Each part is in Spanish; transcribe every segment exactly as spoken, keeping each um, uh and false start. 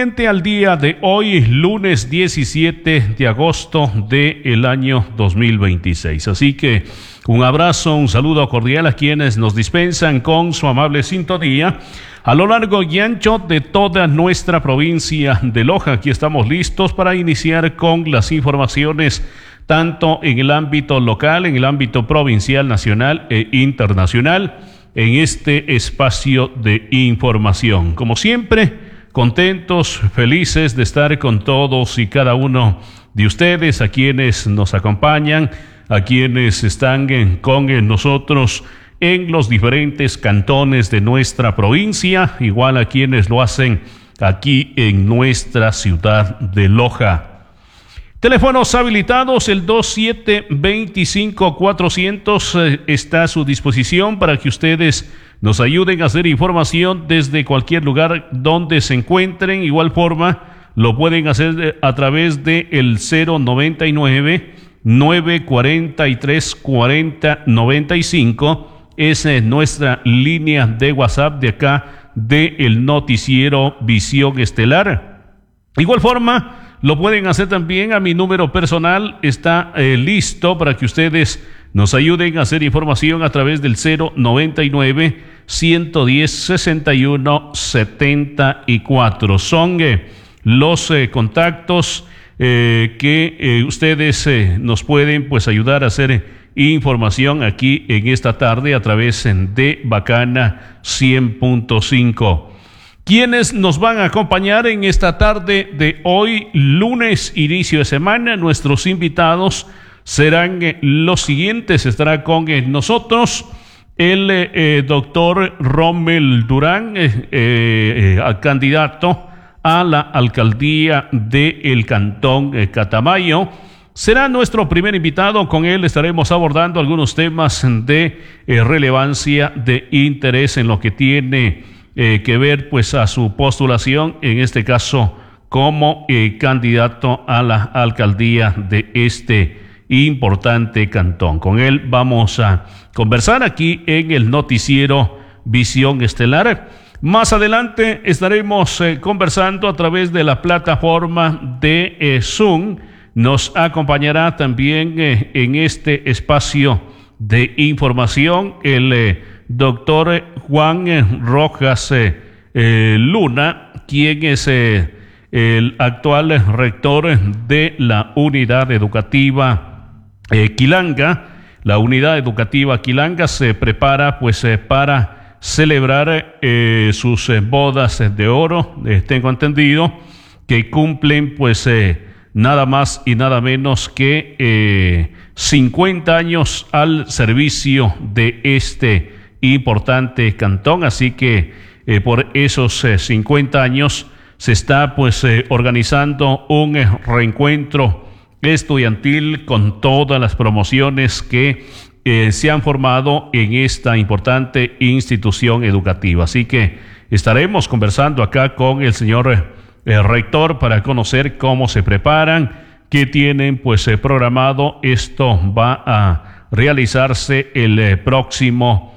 correspondiente al día de hoy, lunes diecisiete de agosto del año dos mil veintiséis. Así que un abrazo, un saludo cordial a quienes nos dispensan con su amable sintonía a lo largo y ancho de toda nuestra provincia de Loja. Aquí estamos listos para iniciar con las informaciones tanto en el ámbito local, en el ámbito provincial, nacional e internacional, en este espacio de información. Como siempre, contentos, felices de estar con todos y cada uno de ustedes, a quienes nos acompañan, a quienes están en, con nosotros en los diferentes cantones de nuestra provincia, igual a quienes lo hacen aquí en nuestra ciudad de Loja. Teléfonos habilitados, el dos siete dos cinco cuatrocientos eh, está a su disposición para que ustedes nos ayuden a hacer información desde cualquier lugar donde se encuentren. Igual forma, lo pueden hacer a través de el cero noventa y nueve, nueve cuarenta y tres, cuarenta noventa y cinco. Esa es nuestra línea de WhatsApp de acá de el noticiero Visión Estelar. Igual forma, lo pueden hacer también a mi número personal, está eh, listo para que ustedes nos ayuden a hacer información a través del cero noventa y nueve, ciento diez, sesenta y uno, setenta y cuatro. Son eh, los eh, contactos eh, que eh, ustedes eh, nos pueden pues ayudar a hacer eh, información aquí en esta tarde a través de Bacana cien punto cinco. Quienes nos van a acompañar en esta tarde de hoy, lunes, inicio de semana, nuestros invitados serán los siguientes. Estará con nosotros el eh, doctor Rommel Durán, eh, eh, eh, candidato a la alcaldía del Cantón eh, Catamayo. Será nuestro primer invitado. Con él estaremos abordando algunos temas de eh, relevancia, de interés en lo que tiene Eh, que ver pues a su postulación, en este caso como eh, candidato a la alcaldía de este importante cantón. Con él vamos a conversar aquí en el noticiero Visión Estelar. Más adelante estaremos eh, conversando a través de la plataforma de eh, Zoom. Nos acompañará también eh, en este espacio de información el eh, doctor Juan Rojas eh, eh, Luna, quien es eh, el actual rector de la unidad educativa eh, Quilanga. La unidad educativa Quilanga se prepara pues eh, para celebrar eh, sus eh, bodas de oro. Eh, tengo entendido que cumplen pues eh, nada más y nada menos que eh, cincuenta años al servicio de este importante cantón. Así que eh, por esos eh, cincuenta años se está pues eh, organizando un eh, reencuentro estudiantil con todas las promociones que eh, se han formado en esta importante institución educativa. Así que estaremos conversando acá con el señor eh, rector para conocer cómo se preparan, qué tienen pues eh, programado. Esto va a realizarse el eh, próximo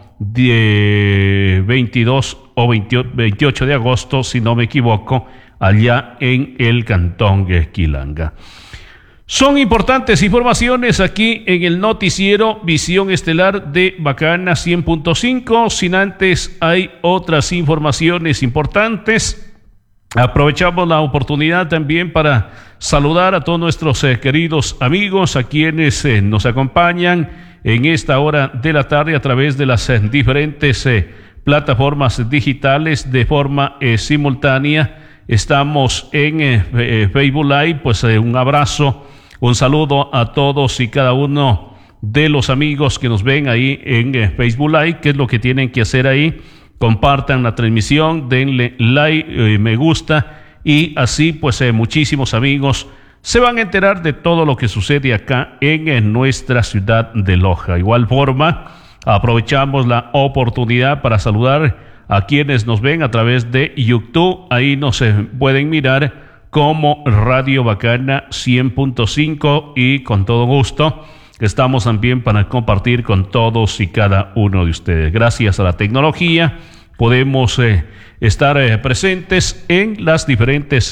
de veintidós o veintiocho de agosto, si no me equivoco, allá en el Cantón Quilanga. Son importantes informaciones aquí en el noticiero Visión Estelar de Bacana cien punto cinco. Sin antes, hay otras informaciones importantes. Aprovechamos la oportunidad también para saludar a todos nuestros eh, queridos amigos, a quienes eh, nos acompañan en esta hora de la tarde a través de las eh, diferentes eh, plataformas digitales de forma eh, simultánea. Estamos en eh, eh, Facebook Live, pues eh, un abrazo, un saludo a todos y cada uno de los amigos que nos ven ahí en eh, Facebook Live. ¿Qué es lo que tienen que hacer ahí? Compartan la transmisión, denle like, eh, me gusta, y así pues eh, muchísimos amigos se van a enterar de todo lo que sucede acá en, en nuestra ciudad de Loja. Igual forma, aprovechamos la oportunidad para saludar a quienes nos ven a través de YouTube. Ahí nos eh, pueden mirar como Radio Bacana cien punto cinco, y con todo gusto estamos también para compartir con todos y cada uno de ustedes. Gracias a la tecnología podemos eh, estar eh, presentes en las diferentes